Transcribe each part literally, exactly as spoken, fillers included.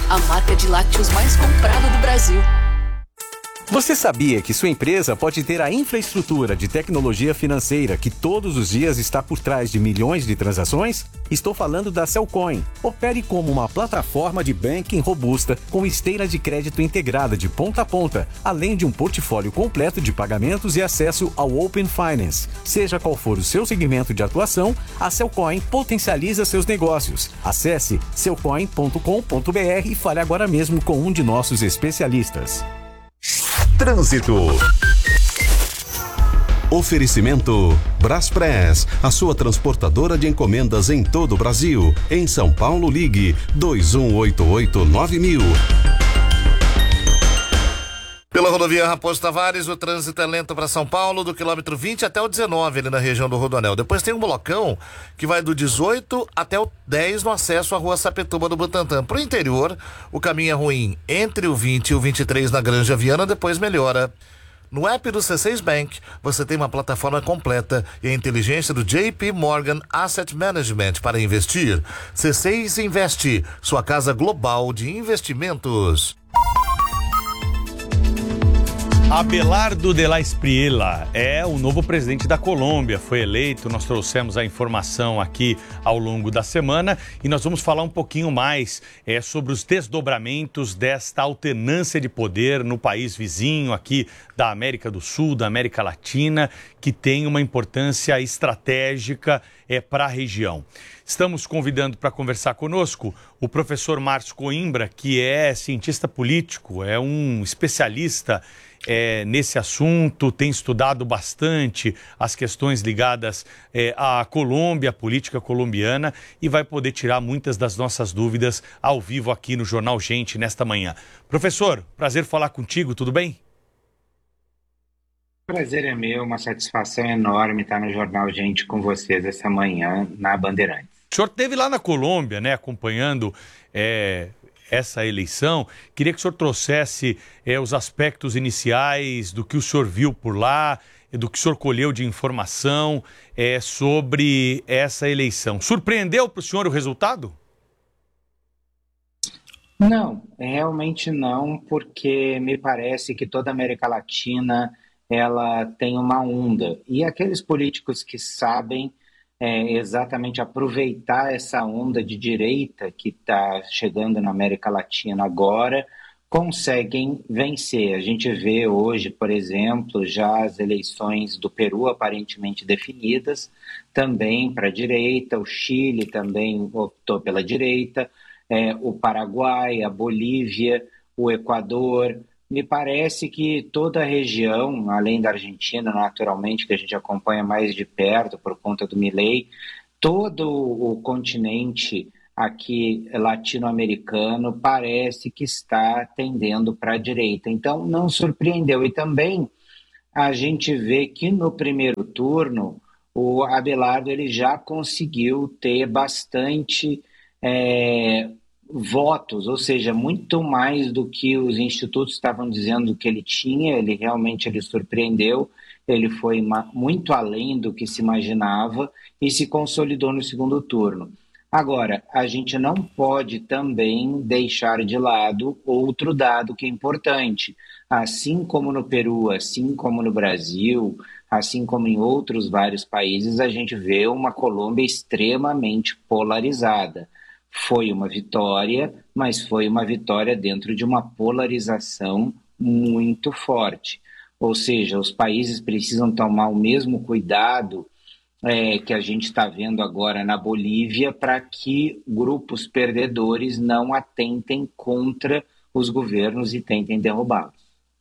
a marca de lácteos mais comprada do Brasil. Você sabia que sua empresa pode ter a infraestrutura de tecnologia financeira que todos os dias está por trás de milhões de transações? Estou falando da Cellcoin. Opere como uma plataforma de banking robusta com esteira de crédito integrada de ponta a ponta, além de um portfólio completo de pagamentos e acesso ao Open Finance. Seja qual for o seu segmento de atuação, a Cellcoin potencializa seus negócios. Acesse cellcoin ponto com ponto b r e fale agora mesmo com um de nossos especialistas. Trânsito. Oferecimento Braspress, a sua transportadora de encomendas em todo o Brasil. Em São Paulo, ligue dois um oito oito nove mil. Pela rodovia Raposo Tavares, o trânsito é lento para São Paulo, do quilômetro vinte até o dezenove, ali na região do Rodoanel. Depois tem um blocão que vai do dezoito até o dez no acesso à rua Sapituba do Butantã. Para o interior, o caminho é ruim entre o vinte e o vinte e três na Granja Viana, depois melhora. No app do C seis Bank, você tem uma plataforma completa e a inteligência do J P Morgan Asset Management para investir. C seis Investe, sua casa global de investimentos. Abelardo de la Espriella é o novo presidente da Colômbia, foi eleito, nós trouxemos a informação aqui ao longo da semana e nós vamos falar um pouquinho mais é, sobre os desdobramentos desta alternância de poder no país vizinho aqui da América do Sul, da América Latina, que tem uma importância estratégica é, para a região. Estamos convidando para conversar conosco o professor Márcio Coimbra, que é cientista político, é um especialista É, nesse assunto, tem estudado bastante as questões ligadas é, à Colômbia, à política colombiana, e vai poder tirar muitas das nossas dúvidas ao vivo aqui no Jornal Gente nesta manhã. Professor, prazer falar contigo, tudo bem? Prazer é meu, uma satisfação enorme estar no Jornal Gente com vocês essa manhã na Bandeirantes. O senhor esteve lá na Colômbia, né, acompanhando é, essa eleição. Queria que o senhor trouxesse é, os aspectos iniciais do que o senhor viu por lá, do que o senhor colheu de informação é, sobre essa eleição. Surpreendeu para o senhor o resultado? Não, realmente não, porque me parece que toda a América Latina ela tem uma onda. E aqueles políticos que sabem É, exatamente aproveitar essa onda de direita que está chegando na América Latina agora, conseguem vencer. A gente vê hoje, por exemplo, já as eleições do Peru aparentemente definidas, também para a direita, o Chile também optou pela direita, é, o Paraguai, a Bolívia, o Equador. Me parece que toda a região, além da Argentina, naturalmente, que a gente acompanha mais de perto por conta do Milei, todo o continente aqui latino-americano parece que está tendendo para a direita. Então, não surpreendeu. E também a gente vê que no primeiro turno, o Abelardo ele já conseguiu ter bastante É, votos, ou seja, muito mais do que os institutos estavam dizendo que ele tinha, ele realmente ele surpreendeu, ele foi ma- muito além do que se imaginava e se consolidou no segundo turno. Agora, a gente não pode também deixar de lado outro dado que é importante. Assim como no Peru, assim como no Brasil, assim como em outros vários países, a gente vê uma Colômbia extremamente polarizada. Foi uma vitória, mas foi uma vitória dentro de uma polarização muito forte. Ou seja, os países precisam tomar o mesmo cuidado é, que a gente está vendo agora na Bolívia para que grupos perdedores não atentem contra os governos e tentem derrubá-los.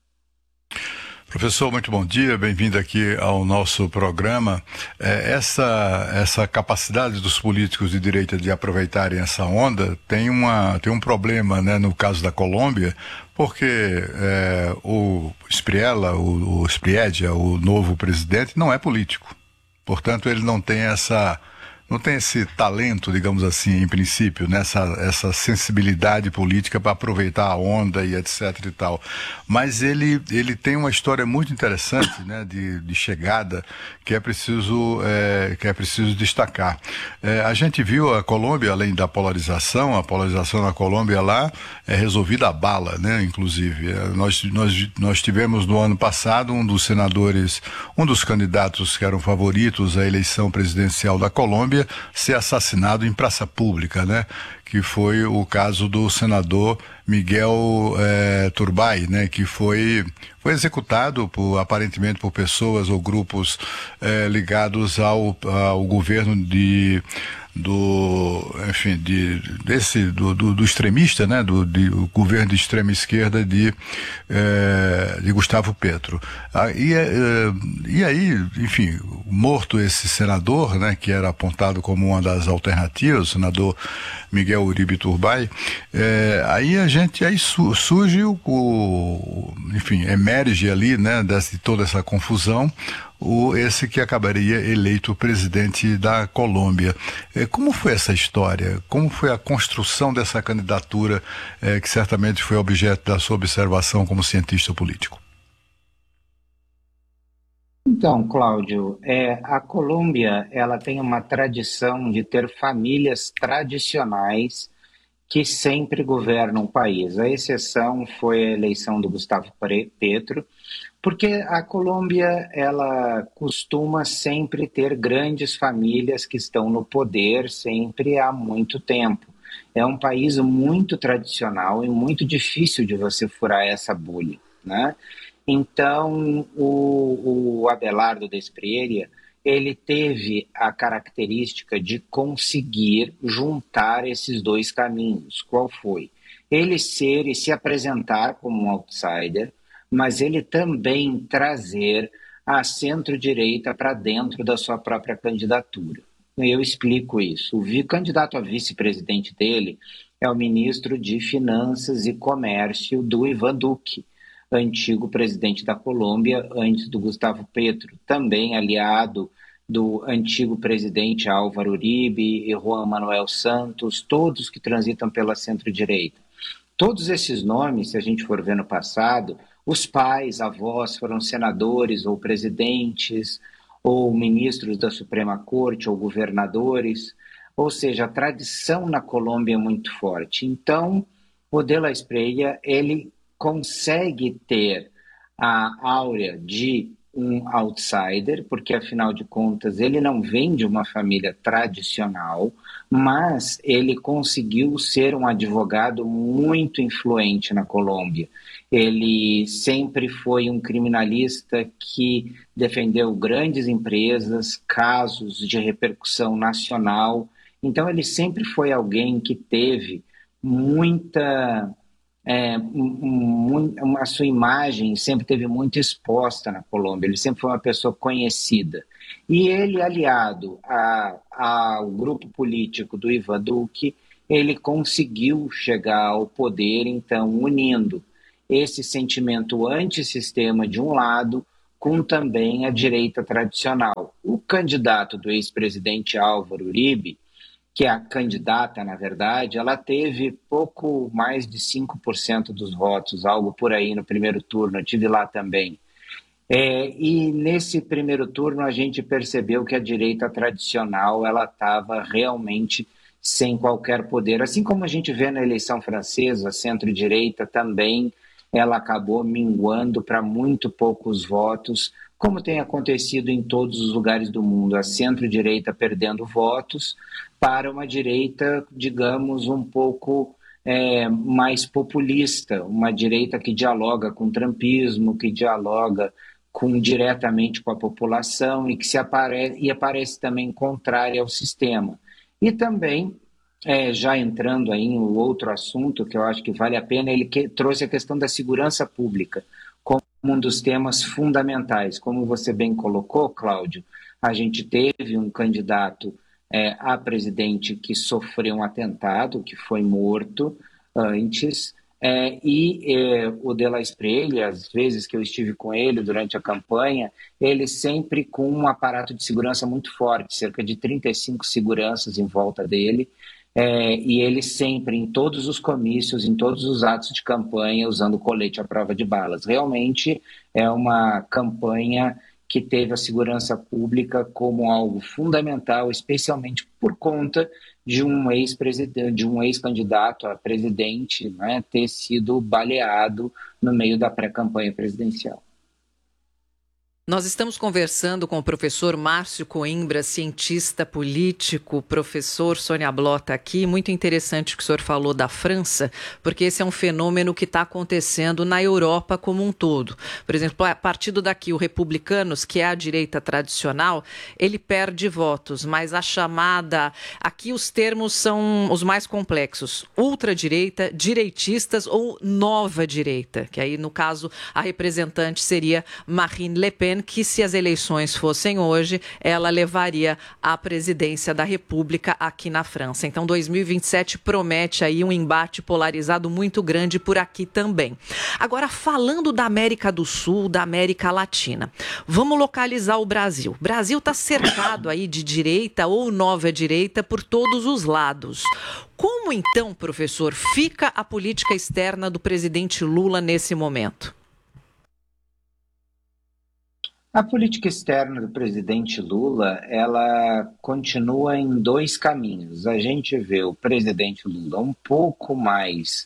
Professor, muito bom dia, bem-vindo aqui ao nosso programa. É, essa, essa capacidade dos políticos de direita de aproveitarem essa onda tem, uma, tem um problema, né, no caso da Colômbia, porque é, o Espriella, o, o Spriella, o novo presidente, não é político. Portanto, ele não tem essa não tem esse talento, digamos assim, em princípio, nessa essa sensibilidade política para aproveitar a onda e etc e tal. Mas ele, ele tem uma história muito interessante, né, de, de chegada que é preciso, é, que é preciso destacar. É, a gente viu a Colômbia, além da polarização, a polarização na Colômbia lá é resolvida a bala, né, inclusive. É, nós, nós, nós tivemos no ano passado um dos senadores, um dos candidatos que eram favoritos à eleição presidencial da Colômbia ser assassinado em praça pública, né? Que foi o caso do senador Miguel eh, Turbay, né? Que foi, foi executado por, aparentemente por pessoas ou grupos eh, ligados ao, ao governo de do, enfim, de, desse, do, do, do extremista, né, do de, o governo de extrema esquerda de, eh, de Gustavo Petro. Ah, e, eh, e aí, enfim, morto esse senador, né, que era apontado como uma das alternativas, o senador Miguel Uribe Turbay, eh, aí a gente, aí su, surge o, o, enfim, emerge ali, né, de toda essa confusão, o, esse que acabaria eleito presidente da Colômbia. Eh, como foi essa história? Como foi a construção dessa candidatura, eh, que certamente foi objeto da sua observação como cientista político? Então, Cláudio, é, a Colômbia ela tem uma tradição de ter famílias tradicionais que sempre governam o país. A exceção foi a eleição do Gustavo Petro, porque a Colômbia ela costuma sempre ter grandes famílias que estão no poder sempre há muito tempo. É um país muito tradicional e muito difícil de você furar essa bolha, né? Então, o, o Abelardo da Espriella, ele teve a característica de conseguir juntar esses dois caminhos. Qual foi? Ele ser e se apresentar como um outsider, mas ele também trazer a centro-direita para dentro da sua própria candidatura. Eu explico isso. O candidato a vice-presidente dele é o ministro de Finanças e Comércio do Ivan Duque, antigo presidente da Colômbia, antes do Gustavo Petro, também aliado do antigo presidente Álvaro Uribe e Juan Manuel Santos, todos que transitam pela centro-direita. Todos esses nomes, se a gente for ver no passado, os pais, avós foram senadores ou presidentes, ou ministros da Suprema Corte, ou governadores, ou seja, a tradição na Colômbia é muito forte. Então, o De La Espriella, ele consegue ter a áurea de um outsider, porque afinal de contas ele não vem de uma família tradicional, mas ele conseguiu ser um advogado muito influente na Colômbia. Ele sempre foi um criminalista que defendeu grandes empresas, casos de repercussão nacional. Então ele sempre foi alguém que teve muita... É, um, um, a sua imagem sempre teve muito exposta na Colômbia, ele sempre foi uma pessoa conhecida. E ele, aliado a, ao grupo político do Ivan Duque, ele conseguiu chegar ao poder, então, unindo esse sentimento antissistema de um lado, com também a direita tradicional. O candidato do ex-presidente Álvaro Uribe, que é a candidata, na verdade, ela teve pouco mais de cinco por cento dos votos, algo por aí no primeiro turno, eu estive lá também. É, e nesse primeiro turno a gente percebeu que a direita tradicional ela estava realmente sem qualquer poder. Assim como a gente vê na eleição francesa, a centro-direita também ela acabou minguando para muito poucos votos, como tem acontecido em todos os lugares do mundo, a centro-direita perdendo votos para uma direita, digamos, um pouco é, mais populista, uma direita que dialoga com o trumpismo, que dialoga com, diretamente com a população e que se apare e aparece também contrária ao sistema. E também, é, já entrando aí em outro assunto que eu acho que vale a pena, ele que, trouxe a questão da segurança pública como um dos temas fundamentais. Como você bem colocou, Cláudio, a gente teve um candidato é, a presidente que sofreu um atentado, que foi morto antes, É, e é, o de la Espriella, às vezes que eu estive com ele durante a campanha, ele sempre com um aparato de segurança muito forte, cerca de trinta e cinco seguranças em volta dele, é, e ele sempre, em todos os comícios, em todos os atos de campanha, usando colete à prova de balas. Realmente é uma campanha que teve a segurança pública como algo fundamental, especialmente por conta de um ex-presidente, de um ex-candidato a presidente, né, ter sido baleado no meio da pré-campanha presidencial. Nós estamos conversando com o professor Márcio Coimbra, cientista político, professor Sônia Blota aqui. Muito interessante o que o senhor falou da França, porque esse é um fenômeno que está acontecendo na Europa como um todo. Por exemplo, a partir daqui, o Republicanos, que é a direita tradicional, ele perde votos, mas a chamada... Aqui os termos são os mais complexos. Ultradireita, direitistas ou nova direita, que aí, no caso, a representante seria Marine Le Pen, que se as eleições fossem hoje, ela levaria a presidência da República aqui na França. Então, dois mil e vinte e sete promete aí um embate polarizado muito grande por aqui também. Agora, falando da América do Sul, da América Latina, vamos localizar o Brasil. O Brasil está cercado aí de direita ou nova direita por todos os lados. Como então, professor, fica a política externa do presidente Lula nesse momento? A política externa do presidente Lula, ela continua em dois caminhos. A gente vê o presidente Lula um pouco mais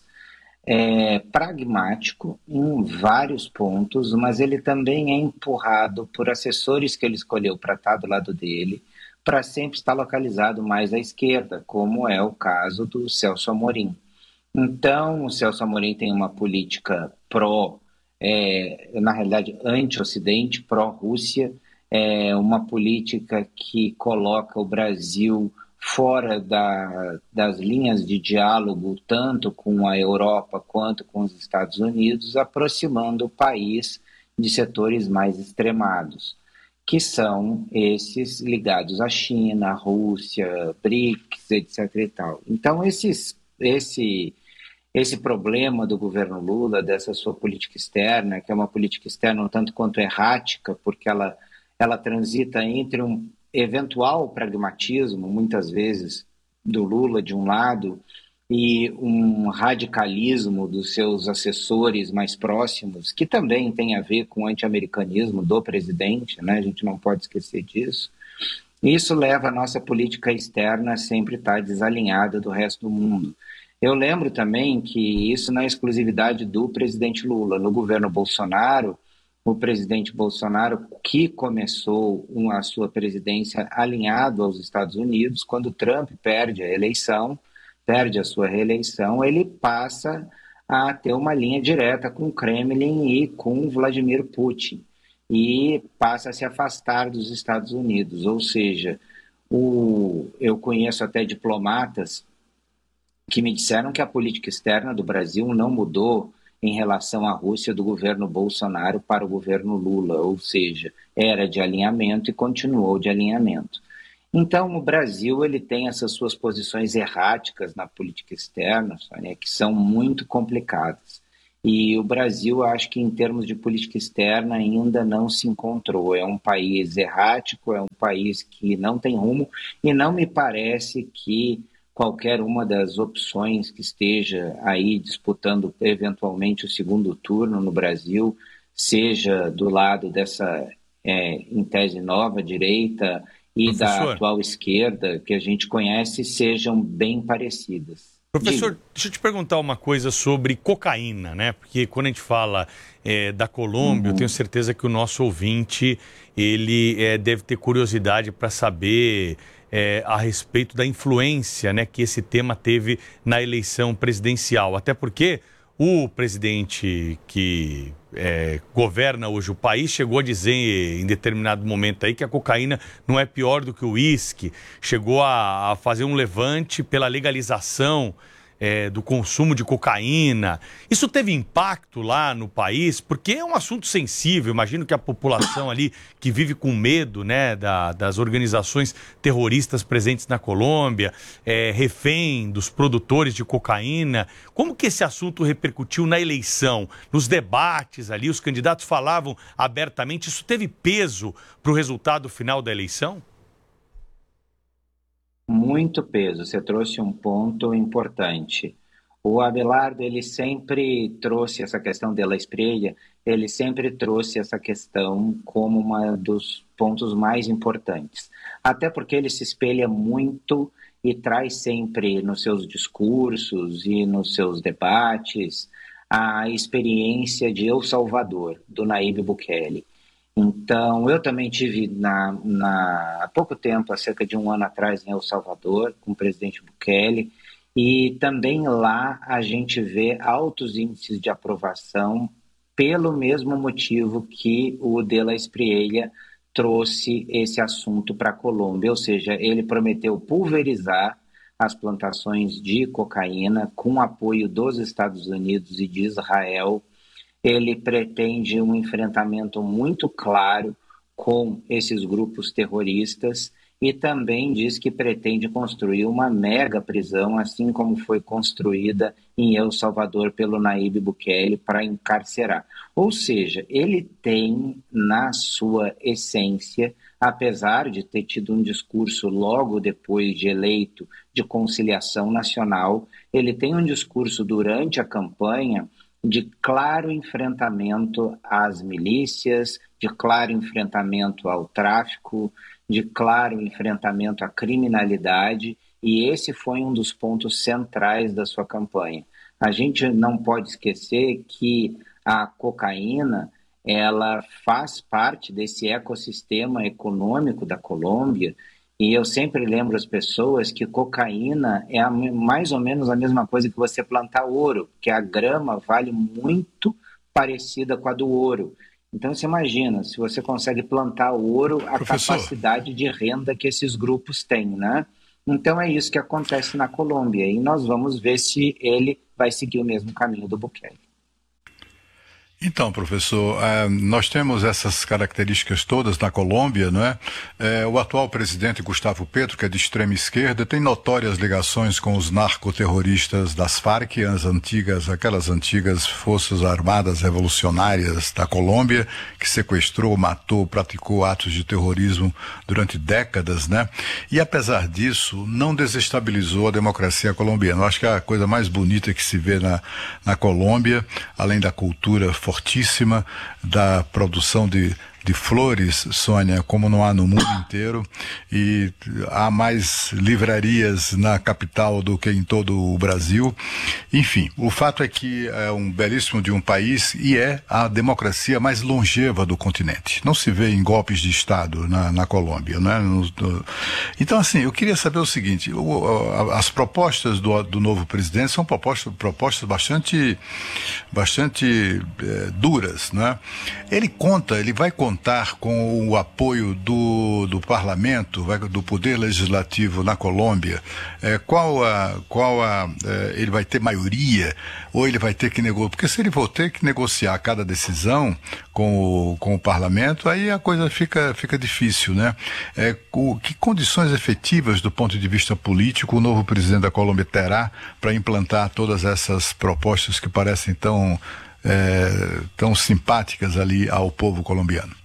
é, pragmático em vários pontos, mas ele também é empurrado por assessores que ele escolheu para estar do lado dele, para sempre estar localizado mais à esquerda, como é o caso do Celso Amorim. Então, o Celso Amorim tem uma política pró É, na realidade, anti-Ocidente, pró-Rússia, é uma política que coloca o Brasil fora da, das linhas de diálogo, tanto com a Europa quanto com os Estados Unidos, aproximando o país de setores mais extremados, que são esses ligados à China, à Rússia, BRICS, etc e tal. Então, esses, esse... Esse problema do governo Lula, dessa sua política externa, que é uma política externa um tanto quanto errática, porque ela, ela transita entre um eventual pragmatismo, muitas vezes, do Lula, de um lado, e um radicalismo dos seus assessores mais próximos, que também tem a ver com o anti-americanismo do presidente, né? A gente não pode esquecer disso. Isso leva a nossa política externa a sempre estar desalinhada do resto do mundo. Eu lembro também que isso não é exclusividade do presidente Lula. No governo Bolsonaro, o presidente Bolsonaro, que começou a sua presidência alinhado aos Estados Unidos, quando Trump perde a eleição, perde a sua reeleição, ele passa a ter uma linha direta com o Kremlin e com Vladimir Putin, e passa a se afastar dos Estados Unidos. Ou seja, o, eu conheço até diplomatas que me disseram que a política externa do Brasil não mudou em relação à Rússia do governo Bolsonaro para o governo Lula, ou seja, era de alinhamento e continuou de alinhamento. Então, o Brasil ele tem essas suas posições erráticas na política externa, Sônia, que são muito complicadas. E o Brasil, acho que em termos de política externa, ainda não se encontrou. É um país errático, é um país que não tem rumo, e não me parece que qualquer uma das opções que esteja aí disputando eventualmente o segundo turno no Brasil, seja do lado dessa, é, em tese, nova direita e Professor, da atual esquerda, que a gente conhece, sejam bem parecidas. Professor, Diga. deixa eu te perguntar uma coisa sobre cocaína, né? Porque quando a gente fala é, da Colômbia, uhum. eu tenho certeza que o nosso ouvinte, ele é, deve ter curiosidade para saber... É, a respeito da influência, né, que esse tema teve na eleição presidencial. Até porque o presidente que é, governa hoje o país chegou a dizer em determinado momento aí que a cocaína não é pior do que o uísque. Chegou a, a fazer um levante pela legalização é, do consumo de cocaína. Isso teve impacto lá no país? Porque é um assunto sensível. Imagino que a população ali que vive com medo, né, da, das organizações terroristas presentes na Colômbia, é, refém dos produtores de cocaína. Como que esse assunto repercutiu na eleição? Nos debates ali, os candidatos falavam abertamente. Isso teve peso para o resultado final da eleição? Muito peso. Você trouxe um ponto importante. O Abelardo, ele sempre trouxe essa questão de La Espriella, ele sempre trouxe essa questão como um dos pontos mais importantes. Até porque ele se espelha muito e traz sempre nos seus discursos e nos seus debates a experiência de El Salvador, do Nayib Bukele. Então, eu também tive na, na, há pouco tempo, há cerca de um ano atrás, em El Salvador, com o presidente Bukele, e também lá a gente vê altos índices de aprovação pelo mesmo motivo que o de La Espriella trouxe esse assunto para a Colômbia, ou seja, ele prometeu pulverizar as plantações de cocaína com apoio dos Estados Unidos e de Israel. Ele pretende um enfrentamento muito claro com esses grupos terroristas e também diz que pretende construir uma mega prisão, assim como foi construída em El Salvador pelo Nayib Bukele, para encarcerar. Ou seja, ele tem na sua essência, apesar de ter tido um discurso logo depois de eleito de conciliação nacional, ele tem um discurso durante a campanha de claro enfrentamento às milícias, de claro enfrentamento ao tráfico, de claro enfrentamento à criminalidade, e esse foi um dos pontos centrais da sua campanha. A gente não pode esquecer que a cocaína, ela faz parte desse ecossistema econômico da Colômbia, e eu sempre lembro as pessoas que cocaína é a, mais ou menos a mesma coisa que você plantar ouro, que a grama vale muito parecida com a do ouro. Então você imagina, se você consegue plantar ouro, a Professor. capacidade de renda que esses grupos têm, né? Então é isso que acontece na Colômbia, e nós vamos ver se ele vai seguir o mesmo caminho do Bukele. Então, professor, uh, nós temos essas características todas na Colômbia, não é? Uh, o atual presidente Gustavo Petro, que é de extrema esquerda, tem notórias ligações com os narcoterroristas das Farc, as antigas, aquelas antigas forças armadas revolucionárias da Colômbia, que sequestrou, matou, praticou atos de terrorismo durante décadas, né? E apesar disso, não desestabilizou a democracia colombiana. Eu acho que é a coisa mais bonita que se vê na, na Colômbia, além da cultura fortíssima, da produção de, de flores, Sônia, como não há no mundo inteiro, e há mais livrarias na capital do que em todo o Brasil. Enfim, o fato é que é um belíssimo de um país e é a democracia mais longeva do continente. Não se vê em golpes de Estado na, na Colômbia, né? No, no... Então, assim, eu queria saber o seguinte, o, as propostas do, do novo presidente são propostas, propostas bastante, bastante é, duras, né? Ele conta, ele vai contar com o apoio do, do parlamento, vai, do poder legislativo na Colômbia. É, qual a, qual a, é, ele vai ter maioria ou ele vai ter que negociar? Porque se ele for ter que negociar cada decisão com o, com o parlamento, aí a coisa fica, fica difícil, né? É, o, que condições efetivas do ponto de vista político o novo presidente da Colômbia terá para implantar todas essas propostas que parecem tão, é, tão simpáticas ali ao povo colombiano?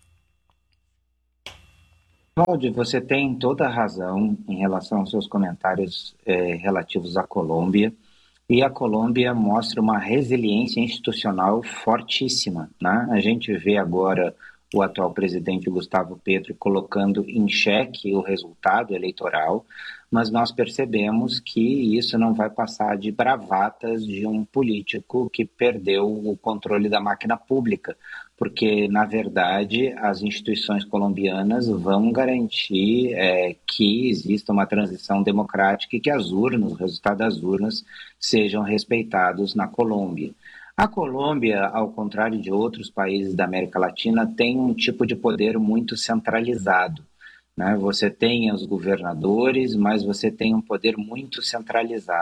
Cláudio, você tem toda a razão em relação aos seus comentários é, relativos à Colômbia, e a Colômbia mostra uma resiliência institucional fortíssima, né? A gente vê agora o atual presidente Gustavo Petro colocando em xeque o resultado eleitoral, mas nós percebemos que isso não vai passar de bravatas de um político que perdeu o controle da máquina pública, porque, na verdade, as instituições colombianas vão garantir é, que exista uma transição democrática e que as urnas, o resultado das urnas, sejam respeitados na Colômbia. A Colômbia, ao contrário de outros países da América Latina, tem um tipo de poder muito centralizado, né? Você tem os governadores, mas você tem um poder muito centralizado.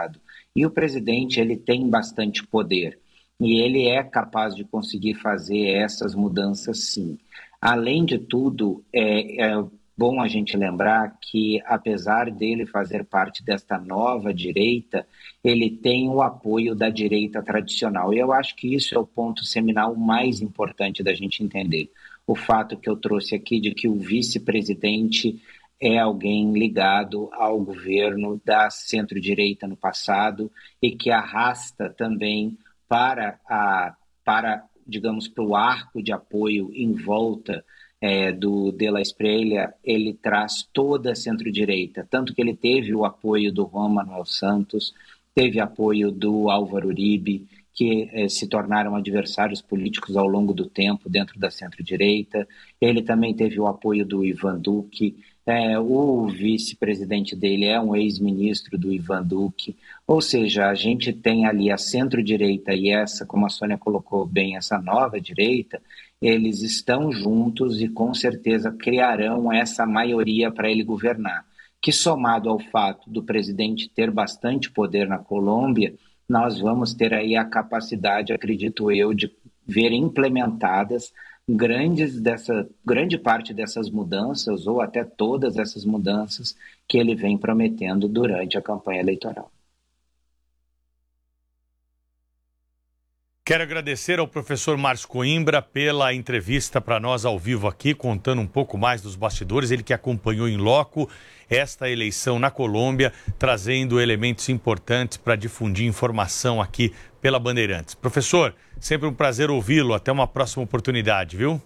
E o presidente, ele tem bastante poder e ele é capaz de conseguir fazer essas mudanças, sim. Além de tudo, é, é bom a gente lembrar que, apesar dele fazer parte desta nova direita, ele tem o apoio da direita tradicional. E eu acho que isso é o ponto seminal mais importante da gente entender. O fato que eu trouxe aqui de que o vice-presidente é alguém ligado ao governo da centro-direita no passado e que arrasta também para, a, para digamos, para o arco de apoio em volta É, do De La Espriella, ele traz toda a centro-direita, tanto que ele teve o apoio do Juan Manuel Santos, teve apoio do Álvaro Uribe, que eh, se tornaram adversários políticos ao longo do tempo dentro da centro-direita. Ele também teve o apoio do Ivan Duque, é, o vice-presidente dele é um ex-ministro do Ivan Duque, ou seja, a gente tem ali a centro-direita e essa, como a Sônia colocou bem, essa nova direita, eles estão juntos e com certeza criarão essa maioria para ele governar, que somado ao fato do presidente ter bastante poder na Colômbia, nós vamos ter aí a capacidade, acredito eu, de ver implementadas grandes dessa, grande parte dessas mudanças ou até todas essas mudanças que ele vem prometendo durante a campanha eleitoral. Quero agradecer ao professor Márcio Coimbra pela entrevista para nós ao vivo aqui, contando um pouco mais dos bastidores, ele que acompanhou em loco esta eleição na Colômbia, trazendo elementos importantes para difundir informação aqui pela Bandeirantes. Professor, sempre um prazer ouvi-lo, até uma próxima oportunidade, viu?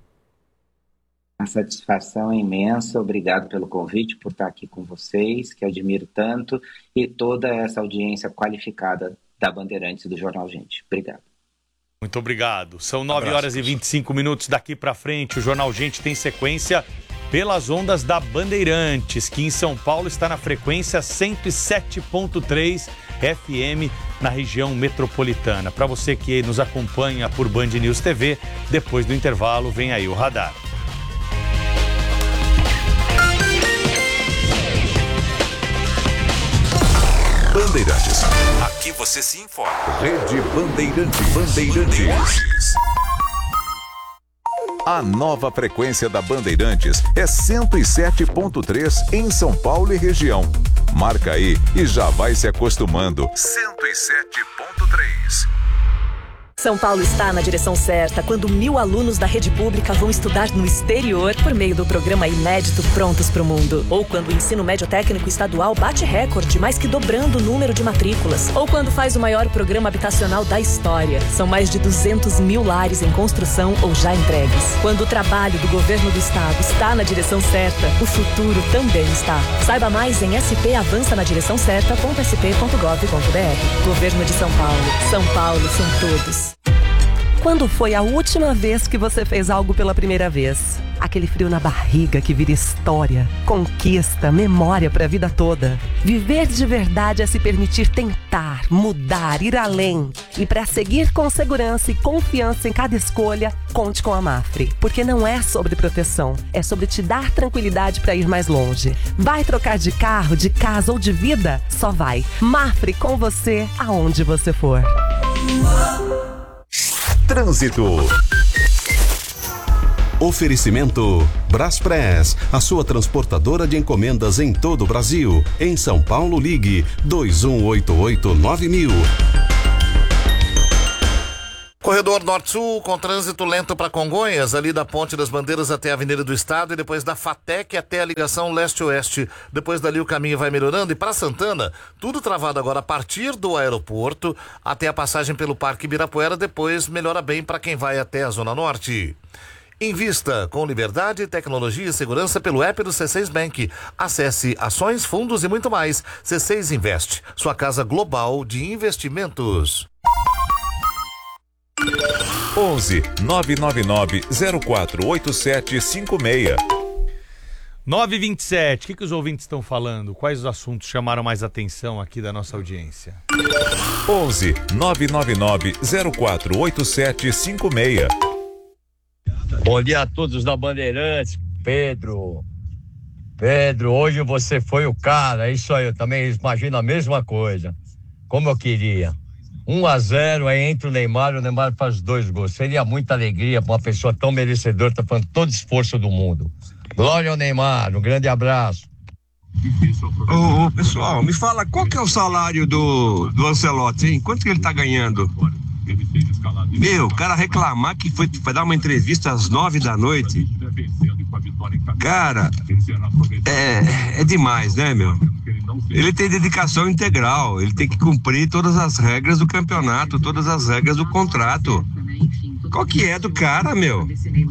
A satisfação é imensa, obrigado pelo convite, por estar aqui com vocês, que admiro tanto, e toda essa audiência qualificada da Bandeirantes e do Jornal Gente. Obrigado. Muito obrigado. São nove horas e vinte e cinco minutos daqui para frente. O Jornal Gente tem sequência pelas ondas da Bandeirantes, que em São Paulo está na frequência cento e sete ponto três F M na região metropolitana. Para você que nos acompanha por Band News T V, depois do intervalo vem aí o radar. Bandeirantes. Aqui você se informa. Rede Bandeirante Bandeirantes. A nova frequência da Bandeirantes é cento e sete ponto três em São Paulo e região. Marca aí e já vai se acostumando. cento e sete ponto três. São Paulo está na direção certa quando mil alunos da rede pública vão estudar no exterior por meio do programa inédito Prontos para o Mundo. Ou quando o ensino médio técnico estadual bate recorde, mais que dobrando o número de matrículas. Ou quando faz o maior programa habitacional da história. São mais de duzentos mil lares em construção ou já entregues. Quando o trabalho do governo do estado está na direção certa, o futuro também está. Saiba mais em s p avança na direção certa ponto s p ponto gov ponto b r. Governo de São Paulo. São Paulo são todos. Quando foi a última vez que você fez algo pela primeira vez? Aquele frio na barriga que vira história, conquista, memória para a vida toda. Viver de verdade é se permitir tentar, mudar, ir além. E para seguir com segurança e confiança em cada escolha, conte com a Mafre. Porque não é sobre proteção, é sobre te dar tranquilidade para ir mais longe. Vai trocar de carro, de casa ou de vida? Só vai. Mafre com você, aonde você for. Trânsito. Oferecimento Braspress, a sua transportadora de encomendas em todo o Brasil. Em São Paulo, ligue dois um oito oito nove mil. Corredor Norte-Sul com trânsito lento para Congonhas, ali da Ponte das Bandeiras até a Avenida do Estado e depois da FATEC até a ligação leste-oeste. Depois dali o caminho vai melhorando e para Santana, tudo travado agora a partir do aeroporto até a passagem pelo Parque Ibirapuera, depois melhora bem para quem vai até a Zona Norte. Invista com liberdade, tecnologia e segurança pelo app do C seis Bank. Acesse ações, fundos e muito mais. C seis Invest, sua casa global de investimentos. onze nove nove nove zero quatro oito sete cinco seis. nove e vinte e sete, o que, que os ouvintes estão falando? Quais os assuntos chamaram mais atenção aqui da nossa audiência? onze nove nove nove zero quatro oito sete cinco seis. Bom dia a todos da Bandeirantes. Pedro, Pedro, hoje você foi o cara, é isso aí, eu também imagino a mesma coisa. como eu queria. um a zero, aí entra o Neymar, o Neymar faz dois gols. Seria muita alegria para uma pessoa tão merecedora, tá fazendo todo o esforço do mundo. Glória ao Neymar, um grande abraço. Ô, ô, pessoal, me fala, qual que é o salário do, do Ancelotti, hein? Quanto que ele tá ganhando? Meu, o cara reclamar que foi, foi dar uma entrevista às nove da noite. Cara, é, é demais, né, meu? Ele tem dedicação integral, ele tem que cumprir todas as regras do campeonato, todas as regras do contrato. Qual que é do cara, meu?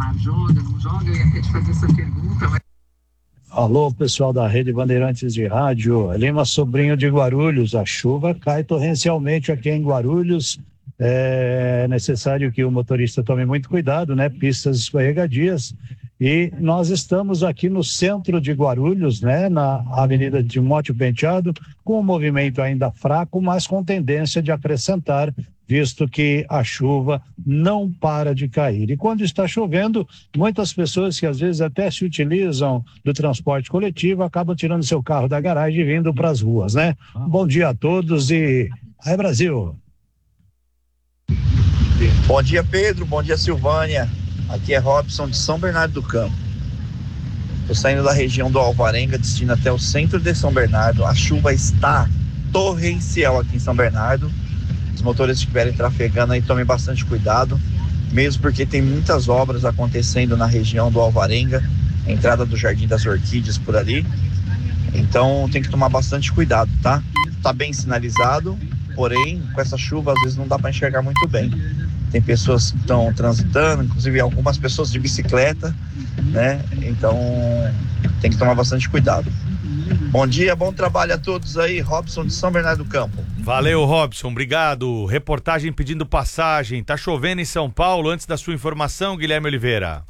Alô, pessoal da Rede Bandeirantes de Rádio, Lima Sobrinho de Guarulhos. A chuva cai torrencialmente aqui em Guarulhos. É necessário que o motorista tome muito cuidado, né? Pistas escorregadias. E nós estamos aqui no centro de Guarulhos, né? Na Avenida Timóteo Penteado, com um movimento ainda fraco, mas com tendência de acrescentar, visto que a chuva não para de cair. E quando está chovendo, muitas pessoas que às vezes até se utilizam do transporte coletivo acabam tirando seu carro da garagem e vindo para as ruas, né? Bom dia a todos e aí, Brasil! Bom dia, Pedro. Bom dia, Silvânia. Aqui é Robson de São Bernardo do Campo. Estou saindo da região do Alvarenga, destino até o centro de São Bernardo. A chuva está torrencial aqui em São Bernardo. Os motoristas que estiverem trafegando aí, tomem bastante cuidado, mesmo porque tem muitas obras acontecendo na região do Alvarenga, entrada do Jardim das Orquídeas por ali. Então tem que tomar bastante cuidado, tá? Tá bem sinalizado, porém com essa chuva às vezes não dá para enxergar muito bem. Tem pessoas que estão transitando, inclusive algumas pessoas de bicicleta, né? Então tem que tomar bastante cuidado. Bom dia, bom trabalho a todos aí, Robson de São Bernardo do Campo. Valeu, Robson, obrigado. Reportagem pedindo passagem. Tá chovendo em São Paulo. Antes da sua informação, Guilherme Oliveira.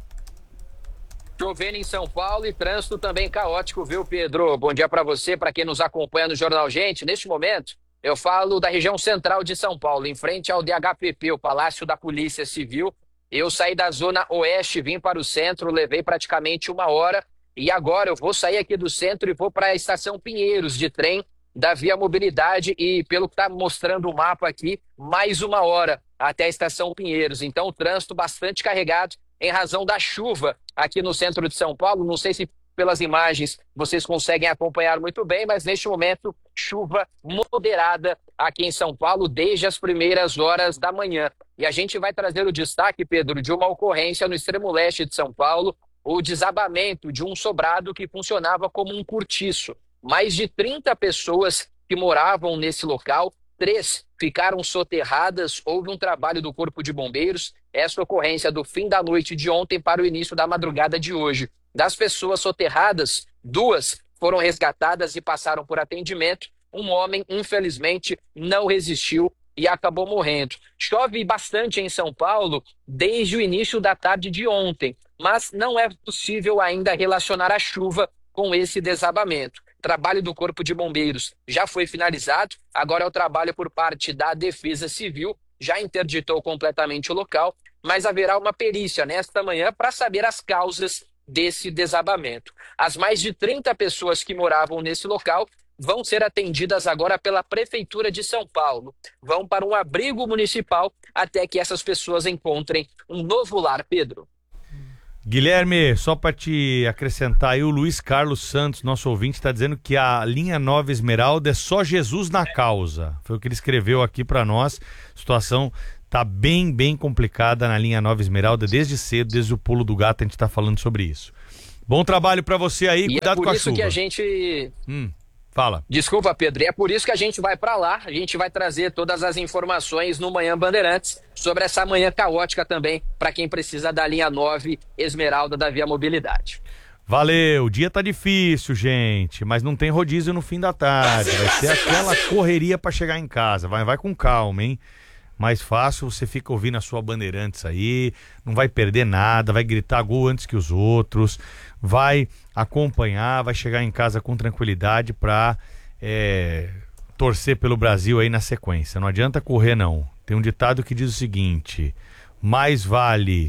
Chovendo em São Paulo e trânsito também caótico, viu, Pedro? Bom dia para você, para quem nos acompanha no Jornal Gente. Neste momento, eu falo da região central de São Paulo, em frente ao D H P P, o Palácio da Polícia Civil. Eu saí da zona oeste, vim para o centro, levei praticamente uma hora. E agora eu vou sair aqui do centro e vou para a estação Pinheiros de trem da Via Mobilidade e, pelo que está mostrando o mapa aqui, mais uma hora até a estação Pinheiros. Então o trânsito bastante carregado em razão da chuva aqui no centro de São Paulo. Não sei se pelas imagens vocês conseguem acompanhar muito bem, mas neste momento chuva moderada aqui em São Paulo desde as primeiras horas da manhã. E a gente vai trazer o destaque, Pedro, de uma ocorrência no extremo leste de São Paulo, o desabamento de um sobrado que funcionava como um cortiço. Mais de trinta pessoas que moravam nesse local, três ficaram soterradas. Houve um trabalho do Corpo de Bombeiros, essa ocorrência do fim da noite de ontem para o início da madrugada de hoje. Das pessoas soterradas, duas foram resgatadas e passaram por atendimento. Um homem, infelizmente, não resistiu e acabou morrendo. Chove bastante em São Paulo desde o início da tarde de ontem, mas não é possível ainda relacionar a chuva com esse desabamento. O trabalho do Corpo de Bombeiros já foi finalizado, agora é o trabalho por parte da Defesa Civil, já interditou completamente o local, mas haverá uma perícia nesta manhã para saber as causas desse desabamento. As mais de trinta pessoas que moravam nesse local vão ser atendidas agora pela Prefeitura de São Paulo. Vão para um abrigo municipal até que essas pessoas encontrem um novo lar, Pedro. Guilherme, só para te acrescentar aí, o Luiz Carlos Santos, nosso ouvinte, está dizendo que a linha nove Esmeralda é só Jesus na causa. Foi o que ele escreveu aqui para nós. A situação tá bem, bem complicada na linha nove Esmeralda desde cedo, desde o pulo do gato a gente está falando sobre isso. Bom trabalho para você aí, e cuidado é com a chuva. por isso que a gente... Hum. Fala. Desculpa, Pedro, e é por isso que a gente vai para lá, a gente vai trazer todas as informações no Manhã Bandeirantes sobre essa manhã caótica também, para quem precisa da linha nove Esmeralda da Via Mobilidade. Valeu, o dia tá difícil, gente, mas não tem rodízio no fim da tarde, vai ser aquela correria para chegar em casa, vai, vai com calma, hein? Mais fácil, você fica ouvindo a sua Bandeirantes aí, não vai perder nada, vai gritar gol antes que os outros, vai acompanhar, vai chegar em casa com tranquilidade para é, torcer pelo Brasil aí na sequência. Não adianta correr, não. Tem um ditado que diz o seguinte: mais vale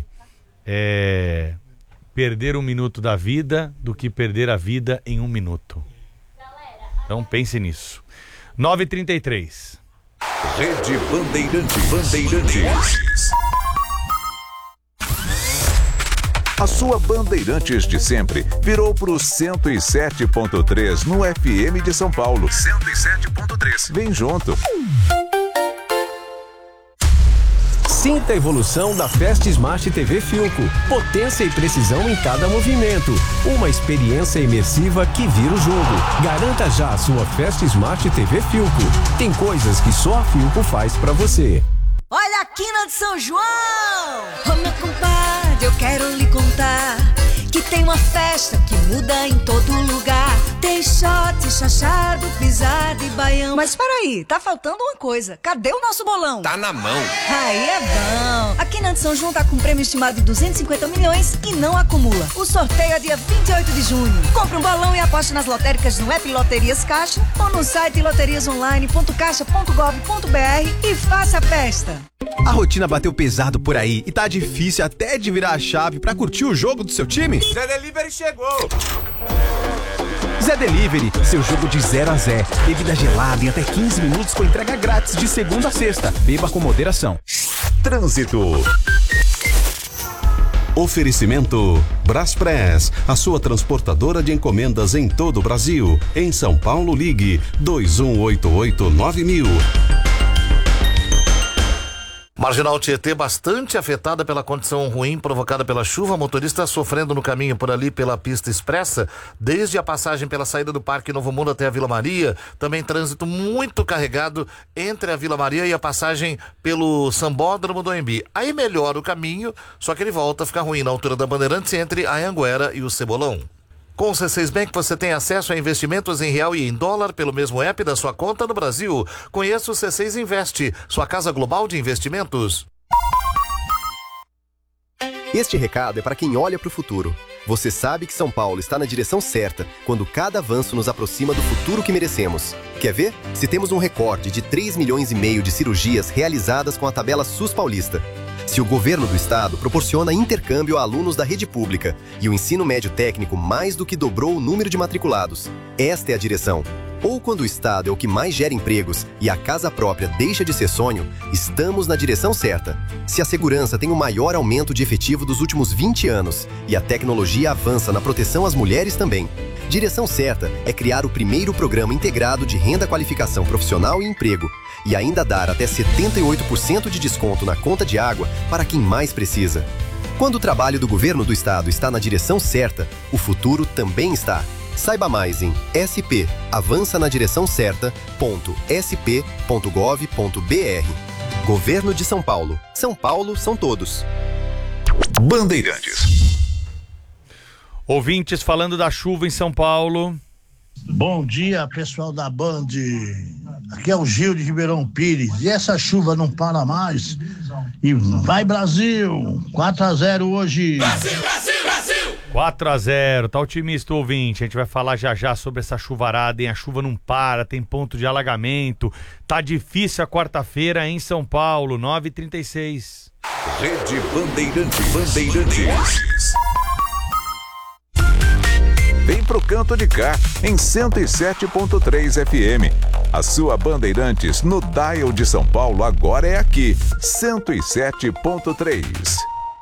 é, perder um minuto da vida do que perder a vida em um minuto. Então pense nisso. nove e trinta e três. Rede Bandeirantes. Bandeirantes. A sua Bandeirantes de sempre virou pro cento e sete ponto três no F M de São Paulo. cento e sete ponto três. Vem junto. Sinta a evolução da Fast Smart T V Filco. Potência e precisão em cada movimento. Uma experiência imersiva que vira o jogo. Garanta já a sua Fast Smart T V Filco. Tem coisas que só a Filco faz pra você. Olha a quina de São João! Ô meu compadre, eu quero lhe contar que tem uma festa que muda em todo lugar. Tem shot, chachado, pisada e baião. Mas peraí, tá faltando uma coisa. Cadê o nosso bolão? Tá na mão. Aí é bom. A Quina de São João tá com um prêmio estimado de duzentos e cinquenta milhões e não acumula. O sorteio é dia vinte e oito de junho. Compre um bolão e aposte nas lotéricas no app Loterias Caixa ou no site loterias online ponto caixa ponto gov ponto br e faça a festa. A rotina bateu pesado por aí e tá difícil até de virar a chave pra curtir o jogo do seu time? Zé Delivery chegou! Zé Delivery, seu jogo de zero a zero. Bebida gelada em até quinze minutos com entrega grátis de segunda a sexta. Beba com moderação. Trânsito. Oferecimento Braspress, a sua transportadora de encomendas em todo o Brasil. Em São Paulo, ligue dois um oito oito nove mil. Marginal Tietê bastante afetada pela condição ruim provocada pela chuva. Motorista sofrendo no caminho por ali pela pista expressa, desde a passagem pela saída do Parque Novo Mundo até a Vila Maria. Também trânsito muito carregado entre a Vila Maria e a passagem pelo Sambódromo do Anhembi. Aí melhora o caminho, só que ele volta a ficar ruim na altura da Bandeirantes entre a Anhanguera e o Cebolão. Com o C seis Bank você tem acesso a investimentos em real e em dólar pelo mesmo app da sua conta no Brasil. Conheça o C seis Invest, sua casa global de investimentos. Este recado é para quem olha para o futuro. Você sabe que São Paulo está na direção certa quando cada avanço nos aproxima do futuro que merecemos. Quer ver? Se temos um recorde de três milhões e meio de cirurgias realizadas com a tabela SUS paulista. Se o governo do estado proporciona intercâmbio a alunos da rede pública e o ensino médio técnico mais do que dobrou o número de matriculados. Esta é a direção. Ou quando o estado é o que mais gera empregos e a casa própria deixa de ser sonho, estamos na direção certa. Se a segurança tem o maior aumento de efetivo dos últimos vinte anos e a tecnologia avança na proteção às mulheres também. Direção certa é criar o primeiro programa integrado de renda, qualificação profissional e emprego e ainda dar até setenta e oito por cento de desconto na conta de água para quem mais precisa. Quando o trabalho do governo do estado está na direção certa, o futuro também está. Saiba mais em s p avança na direção certa ponto s p ponto gov ponto b r. Governo de São Paulo. São Paulo são todos. Bandeirantes. Ouvintes falando da chuva em São Paulo. Bom dia, pessoal da Band. Aqui é o Gil de Ribeirão Pires. E essa chuva não para mais. E vai Brasil! quatro a zero hoje. Brasil, Brasil, Brasil! quatro a zero, tá otimista o ouvinte. A gente vai falar já já sobre essa chuvarada, hein? A chuva não para, tem ponto de alagamento. Tá difícil a quarta-feira em São Paulo, nove e trinta e seis. Rede Bandeirantes. Bandeirantes. Vem pro canto de cá, em cento e sete ponto três F M. A sua Bandeirantes no dial de São Paulo agora é aqui, cento e sete ponto três.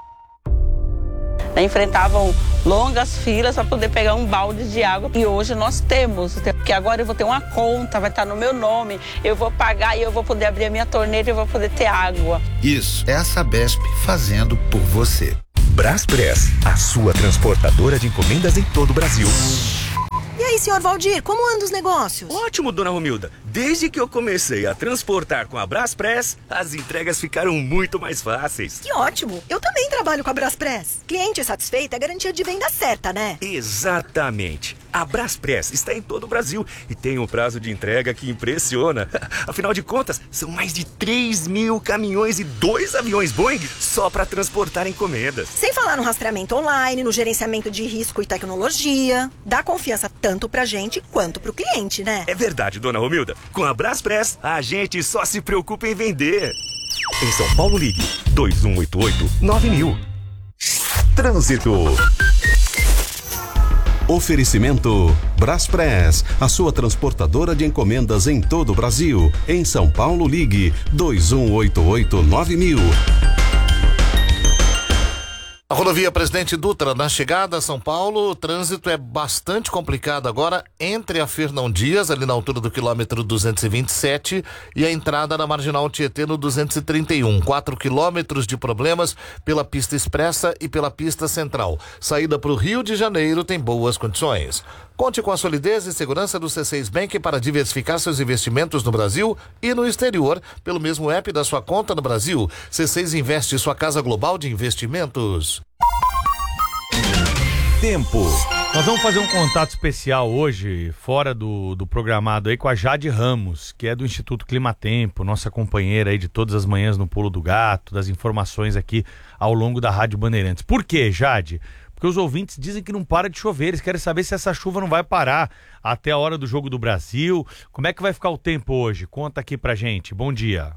Enfrentavam longas filas para poder pegar um balde de água e hoje nós temos, porque agora eu vou ter uma conta, vai estar no meu nome, eu vou pagar e eu vou poder abrir a minha torneira e eu vou poder ter água. Isso é a Sabesp fazendo por você. Braspress, a sua transportadora de encomendas em todo o Brasil. E aí, senhor Valdir, como andam os negócios? Ótimo, dona Romilda. Desde que eu comecei a transportar com a Braspress, as entregas ficaram muito mais fáceis. Que ótimo! Eu também trabalho com a Braspress. Cliente satisfeito é garantia de venda certa, né? Exatamente. A Braspress está em todo o Brasil e tem um prazo de entrega que impressiona. Afinal de contas, são mais de três mil caminhões e dois aviões Boeing só para transportar encomendas. Sem falar no rastreamento online, no gerenciamento de risco e tecnologia. Dá confiança tanto pra gente quanto pro cliente, né? É verdade, dona Romilda. Com a Braspress, a gente só se preocupa em vender. Em São Paulo, ligue dois um oito oito nove mil. Trânsito. Oferecimento Braspress, a sua transportadora de encomendas em todo o Brasil. Em São Paulo, ligue dois um oito oito nove mil. A rodovia Presidente Dutra, na chegada a São Paulo, o trânsito é bastante complicado agora entre a Fernão Dias, ali na altura do quilômetro duzentos e vinte e sete, e a entrada na Marginal Tietê no duzentos e trinta e um. Quatro quilômetros de problemas pela pista expressa e pela pista central. Saída para o Rio de Janeiro tem boas condições. Conte com a solidez e segurança do C seis Bank para diversificar seus investimentos no Brasil e no exterior, pelo mesmo app da sua conta no Brasil. C seis Investe, sua casa global de investimentos. Tempo. Nós vamos fazer um contato especial hoje, fora do, do programado aí, com a Jade Ramos, que é do Instituto Climatempo, nossa companheira aí de todas as manhãs no Pulo do Gato, das informações aqui ao longo da Rádio Bandeirantes. Por quê, Jade? Porque os ouvintes dizem que não para de chover, eles querem saber se essa chuva não vai parar até a hora do Jogo do Brasil. Como é que vai ficar o tempo hoje? Conta aqui pra gente. Bom dia.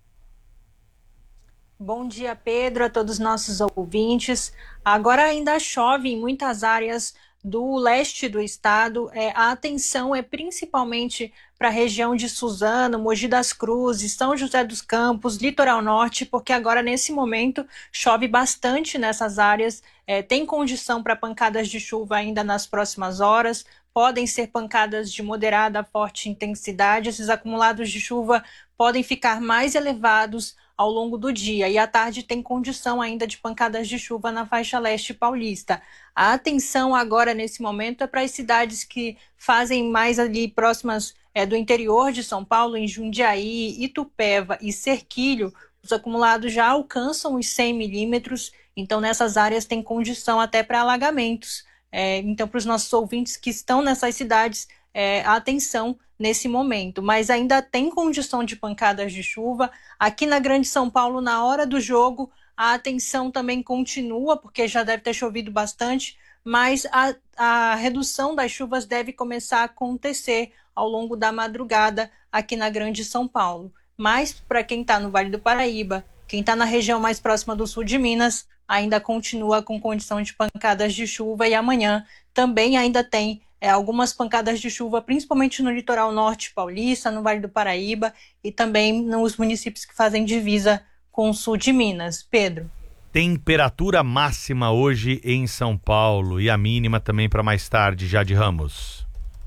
Bom dia, Pedro, a todos os nossos ouvintes. Agora ainda chove em muitas áreas do leste do estado. É, a atenção é principalmente para a região de Suzano, Mogi das Cruzes, São José dos Campos, Litoral Norte, porque agora nesse momento chove bastante nessas áreas. É, tem condição para pancadas de chuva ainda nas próximas horas. Podem ser pancadas de moderada a forte intensidade. Esses acumulados de chuva podem ficar mais elevados ao longo do dia, e à tarde tem condição ainda de pancadas de chuva na faixa leste paulista. A atenção agora nesse momento é para as cidades que fazem mais ali próximas é, do interior de São Paulo, em Jundiaí, Itupeva e Serquilho. Os acumulados já alcançam os cem milímetros, então nessas áreas tem condição até para alagamentos. É, então para os nossos ouvintes que estão nessas cidades, é, atenção nesse momento, mas ainda tem condição de pancadas de chuva. Aqui na Grande São Paulo, na hora do jogo, a atenção também continua, porque já deve ter chovido bastante, mas a, a redução das chuvas deve começar a acontecer ao longo da madrugada aqui na Grande São Paulo. Mas para quem está no Vale do Paraíba, quem está na região mais próxima do sul de Minas, ainda continua com condição de pancadas de chuva, e amanhã também ainda tem É, algumas pancadas de chuva, principalmente no litoral norte paulista, no Vale do Paraíba e também nos municípios que fazem divisa com o sul de Minas. Pedro. Temperatura máxima hoje em São Paulo e a mínima também para mais tarde, Jade Ramos.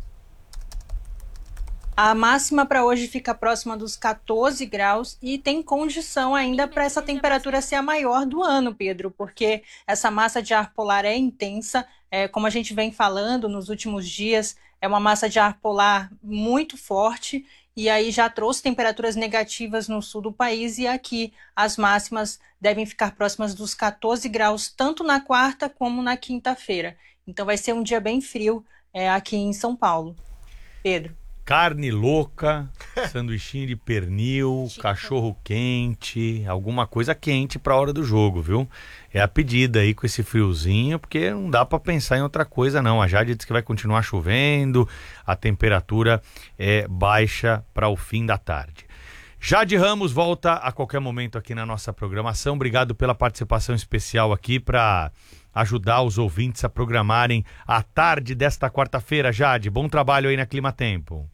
A máxima para hoje fica próxima dos quatorze graus e tem condição ainda para essa temperatura ser a maior do ano, Pedro, porque essa massa de ar polar é intensa, é, como a gente vem falando nos últimos dias, é uma massa de ar polar muito forte e aí já trouxe temperaturas negativas no sul do país, e aqui as máximas devem ficar próximas dos quatorze graus, tanto na quarta como na quinta-feira. Então vai ser um dia bem frio é, aqui em São Paulo. Pedro. Carne louca, sanduichinho de pernil, cachorro quente, alguma coisa quente para a hora do jogo, viu? É a pedida aí com esse friozinho, porque não dá para pensar em outra coisa não. A Jade disse que vai continuar chovendo, a temperatura é baixa para o fim da tarde. Jade Ramos volta a qualquer momento aqui na nossa programação. Obrigado pela participação especial aqui para ajudar os ouvintes a programarem a tarde desta quarta-feira. Jade, bom trabalho aí na Climatempo.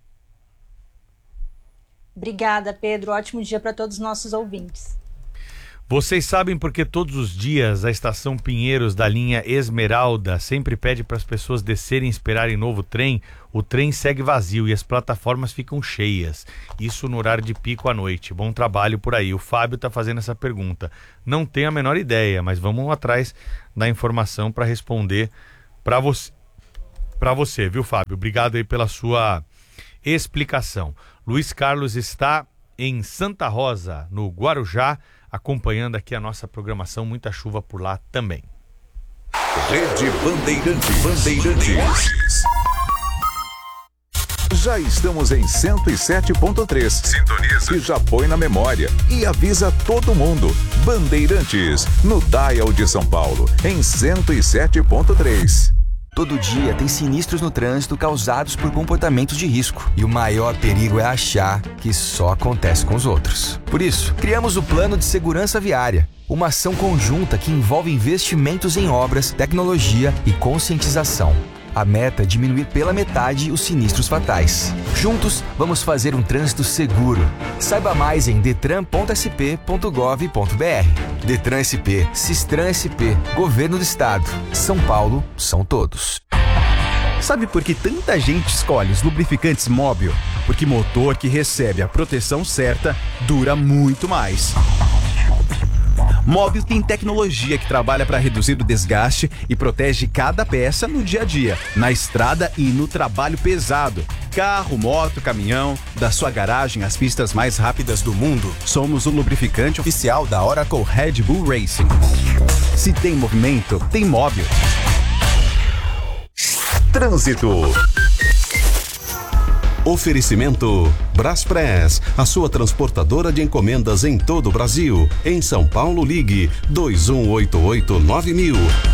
Obrigada, Pedro. Ótimo dia para todos os nossos ouvintes. Vocês sabem porque todos os dias a Estação Pinheiros da linha Esmeralda sempre pede para as pessoas descerem e esperarem novo trem? O trem segue vazio e as plataformas ficam cheias. Isso no horário de pico à noite. Bom trabalho por aí. O Fábio está fazendo essa pergunta. Não tenho a menor ideia, mas vamos atrás da informação para responder para você. Para você, viu, Fábio? Obrigado aí pela sua explicação. Luiz Carlos está em Santa Rosa, no Guarujá, acompanhando aqui a nossa programação. Muita chuva por lá também. Rede Bandeirantes. Bandeirantes. Já estamos em cento e sete ponto três. Sintoniza. E já põe na memória. E avisa todo mundo. Bandeirantes, no Dial de São Paulo, em cento e sete ponto três. Todo dia tem sinistros no trânsito causados por comportamentos de risco. E o maior perigo é achar que só acontece com os outros. Por isso, criamos o Plano de Segurança Viária, uma ação conjunta que envolve investimentos em obras, tecnologia e conscientização. A meta é diminuir pela metade os sinistros fatais. Juntos, vamos fazer um trânsito seguro. Saiba mais em detran ponto s p ponto gov ponto b r. Detran S P, Sistran S P, Governo do Estado. São Paulo, são todos. Sabe por que tanta gente escolhe os lubrificantes Móbil? Porque motor que recebe a proteção certa dura muito mais. Móbil tem tecnologia que trabalha para reduzir o desgaste e protege cada peça no dia a dia, na estrada e no trabalho pesado. Carro, moto, caminhão, da sua garagem às pistas mais rápidas do mundo. Somos o lubrificante oficial da Oracle Red Bull Racing. Se tem movimento, tem Móbil. Trânsito. Oferecimento Braspress, a sua transportadora de encomendas em todo o Brasil. Em São Paulo, ligue dois um oito oito nove mil.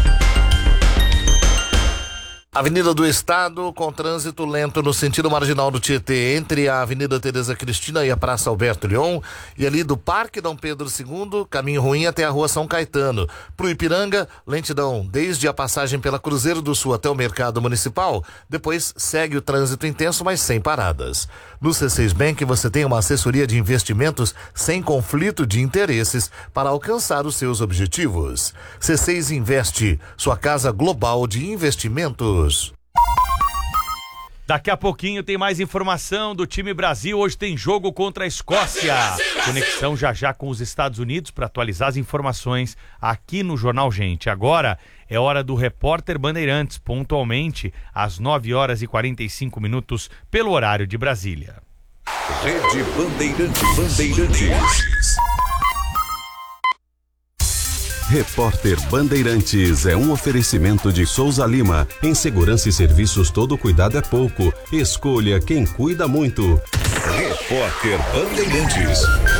Avenida do Estado, com trânsito lento no sentido marginal do Tietê, entre a Avenida Tereza Cristina e a Praça Alberto Leon, e ali do Parque Dom Pedro segundo, caminho ruim até a Rua São Caetano. Pro Ipiranga, lentidão desde a passagem pela Cruzeiro do Sul até o Mercado Municipal, depois segue o trânsito intenso, mas sem paradas. No C seis Bank você tem uma assessoria de investimentos sem conflito de interesses para alcançar os seus objetivos. C seis Investe, sua casa global de investimentos. Daqui a pouquinho tem mais informação do time Brasil. Hoje tem jogo contra a Escócia. Conexão já já com os Estados Unidos para atualizar as informações aqui no Jornal Gente. Agora é hora do Repórter Bandeirantes, pontualmente às nove horas e quarenta e cinco minutos pelo horário de Brasília. Rede Bandeirantes. Bandeirantes. Repórter Bandeirantes é um oferecimento de Souza Lima. Em segurança e serviços, todo cuidado é pouco. Escolha quem cuida muito. Repórter Bandeirantes.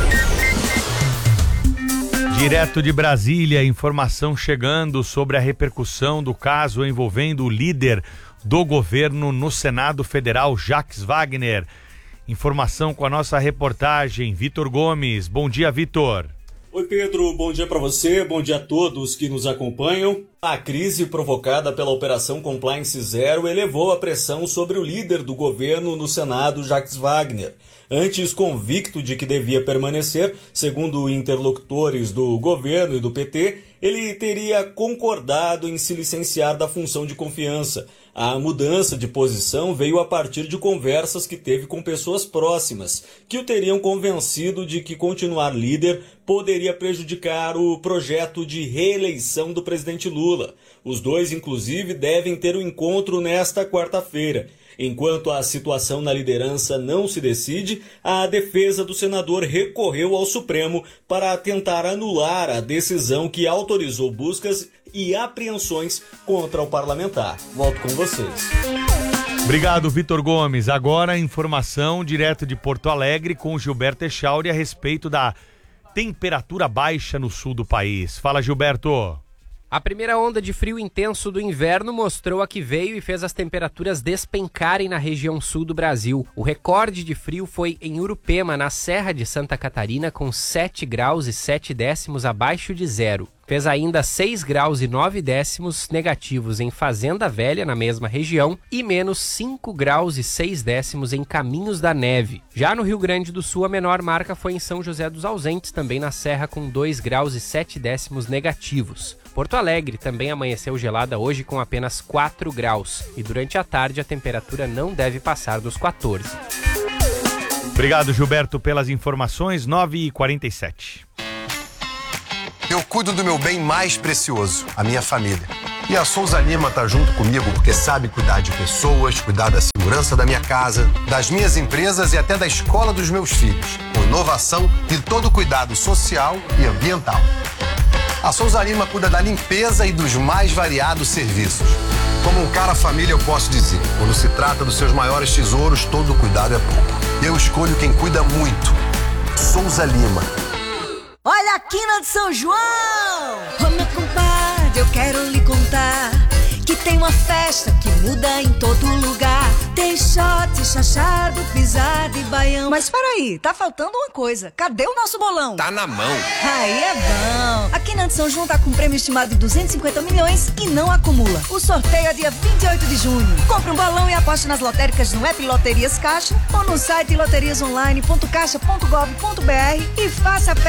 Direto de Brasília, informação chegando sobre a repercussão do caso envolvendo o líder do governo no Senado Federal, Jacques Wagner. Informação com a nossa reportagem, Vitor Gomes. Bom dia, Vitor. Oi Pedro, bom dia para você, bom dia a todos que nos acompanham. A crise provocada pela Operação Compliance Zero elevou a pressão sobre o líder do governo no Senado, Jacques Wagner. Antes convicto de que devia permanecer, segundo interlocutores do governo e do P T, ele teria concordado em se licenciar da função de confiança. A mudança de posição veio a partir de conversas que teve com pessoas próximas, que o teriam convencido de que continuar líder poderia prejudicar o projeto de reeleição do presidente Lula. Os dois, inclusive, devem ter um encontro nesta quarta-feira. Enquanto a situação na liderança não se decide, a defesa do senador recorreu ao Supremo para tentar anular a decisão que autorizou buscas e apreensões contra o parlamentar. Volto com vocês. Obrigado, Vitor Gomes. Agora a informação direto de Porto Alegre com Gilberto Echauri a respeito da temperatura baixa no sul do país. Fala, Gilberto. A primeira onda de frio intenso do inverno mostrou a que veio e fez as temperaturas despencarem na região sul do Brasil. O recorde de frio foi em Urupema, na Serra de Santa Catarina, com sete graus e sete décimos abaixo de zero. Fez ainda seis graus e nove décimos negativos em Fazenda Velha, na mesma região, e menos cinco graus e seis décimos em Caminhos da Neve. Já no Rio Grande do Sul, a menor marca foi em São José dos Ausentes, também na Serra, com dois graus e sete décimos negativos. Porto Alegre também amanheceu gelada hoje com apenas quatro graus, e durante a tarde a temperatura não deve passar dos quatorze. Obrigado, Gilberto, pelas informações. nove e quarenta e sete. Eu cuido do meu bem mais precioso, a minha família. E a Souza Lima tá junto comigo porque sabe cuidar de pessoas, cuidar da segurança da minha casa, das minhas empresas e até da escola dos meus filhos, com inovação e todo cuidado social e ambiental. A Souza Lima cuida da limpeza e dos mais variados serviços. Como um cara família, eu posso dizer, quando se trata dos seus maiores tesouros, todo cuidado é pouco. Eu escolho quem cuida muito. Souza Lima. Olha a quina de São João! Ô meu compadre, eu quero lhe contar que tem uma festa que muda em todo lugar. Tem shot, chachado, pisado e baião. Mas peraí, tá faltando uma coisa. Cadê o nosso bolão? Tá na mão. Aí é bom. Aqui na São João tá com prêmio estimado de duzentos e cinquenta milhões e não acumula. O sorteio é dia vinte e oito de junho. Compre um bolão e aposte nas lotéricas no app Loterias Caixa ou no site loterias online ponto caixa ponto gov ponto br e faça a